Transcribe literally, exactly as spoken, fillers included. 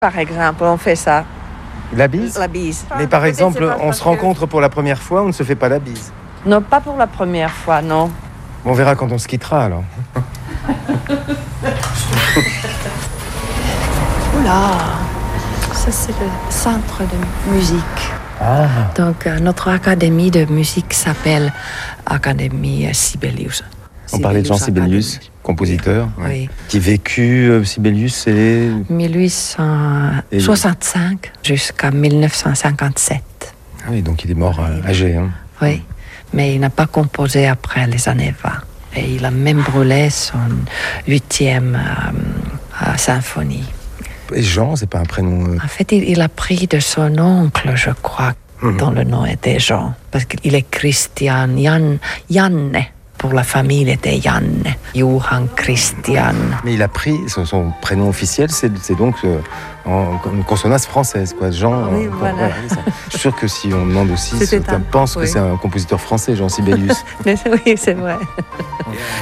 Par exemple, on fait ça, La bise? la bise. Mais par Peut-être exemple, c'est pas on parce se que- rencontre pour la première fois, on ne se fait pas la bise. Non, pas pour la première fois, non. On verra quand on se quittera alors. Oula, ça c'est le centre de musique. Ah. Donc euh, notre académie de musique s'appelle Académie Sibelius. On parlait de Jean Sibelius, Academy. compositeur, Oui. ouais. Qui vécut, euh, Sibelius, c'est... mille huit cent soixante-cinq jusqu'à mille neuf cent cinquante-sept. Ah oui, donc il est mort euh, âgé. Hein. Oui, mais il n'a pas composé après les années vingt. Et il a même brûlé son huitième euh, euh, symphonie. Et Jean, c'est pas un prénom... euh, En fait, il, il a pris de son oncle, je crois, Mhm. dont le nom était Jean. Parce qu'il est Christian, Jan, Janne. Pour la famille, il était Janne. Johan Christian. Mais il a pris, son, son prénom officiel, c'est, c'est donc euh, en, en une consonance française, quoi. Jean. Oui, euh, voilà. ouais, c'est ça. Je suis sûr que si on demande aussi, C'était certains un- pensent que oui. c'est un compositeur français, Jean Sibelius. Mais oui, c'est vrai.